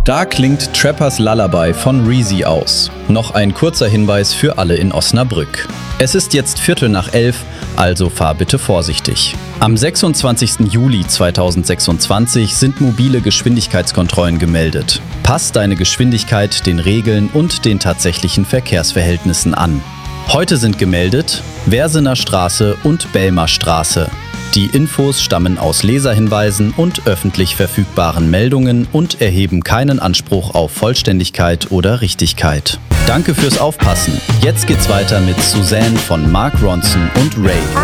Da klingt Trappers Lullaby von Reezy aus. Noch ein kurzer Hinweis für alle in Osnabrück. Es ist jetzt 11:15, also fahr bitte vorsichtig. Am 26. Juli 2026 sind mobile Geschwindigkeitskontrollen gemeldet. Pass deine Geschwindigkeit den Regeln und den tatsächlichen Verkehrsverhältnissen an. Heute sind gemeldet Versener Straße und Belmer Straße. Die Infos stammen aus Leserhinweisen und öffentlich verfügbaren Meldungen und erheben keinen Anspruch auf Vollständigkeit oder Richtigkeit. Danke fürs Aufpassen. Jetzt geht's weiter mit Suzanne von Mark Ronson und Ray.